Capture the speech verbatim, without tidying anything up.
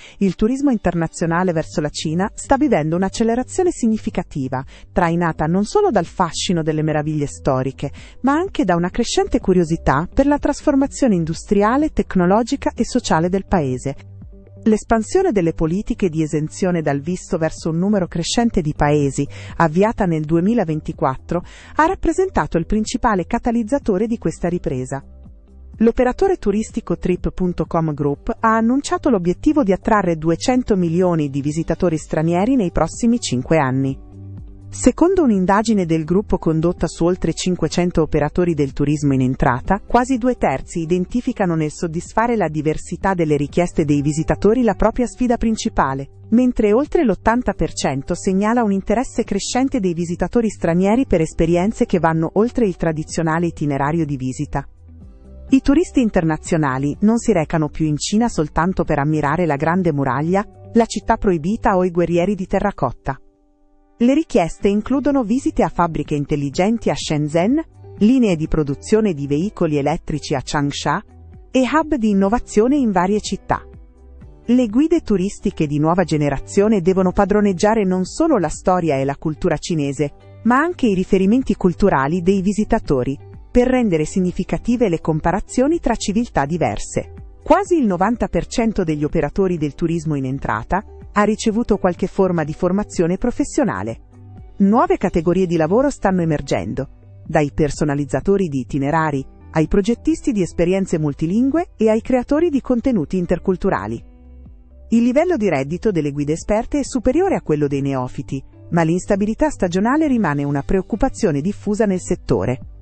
Il turismo internazionale verso la Cina sta vivendo un'accelerazione significativa, trainata non solo dal fascino delle meraviglie storiche, ma anche da una crescente curiosità per la trasformazione industriale, tecnologica e sociale del paese. L'espansione delle politiche di esenzione dal visto verso un numero crescente di paesi, avviata nel duemilaventiquattro, ha rappresentato il principale catalizzatore di questa ripresa. L'operatore turistico Trip punto com Group ha annunciato l'obiettivo di attrarre duecento milioni di visitatori stranieri nei prossimi cinque anni. Secondo un'indagine del gruppo condotta su oltre cinquecento operatori del turismo in entrata, quasi due terzi identificano nel soddisfare la diversità delle richieste dei visitatori la propria sfida principale, mentre oltre l'ottanta per cento segnala un interesse crescente dei visitatori stranieri per esperienze che vanno oltre il tradizionale itinerario di visita. I turisti internazionali non si recano più in Cina soltanto per ammirare la Grande Muraglia, la città proibita o i guerrieri di terracotta. Le richieste includono visite a fabbriche intelligenti a Shenzhen, linee di produzione di veicoli elettrici a Changsha e hub di innovazione in varie città. Le guide turistiche di nuova generazione devono padroneggiare non solo la storia e la cultura cinese, ma anche i riferimenti culturali dei visitatori, per rendere significative le comparazioni tra civiltà diverse. Quasi il novanta per cento degli operatori del turismo in entrata ha ricevuto qualche forma di formazione professionale. Nuove categorie di lavoro stanno emergendo, dai personalizzatori di itinerari, ai progettisti di esperienze multilingue e ai creatori di contenuti interculturali. Il livello di reddito delle guide esperte è superiore a quello dei neofiti, ma l'instabilità stagionale rimane una preoccupazione diffusa nel settore.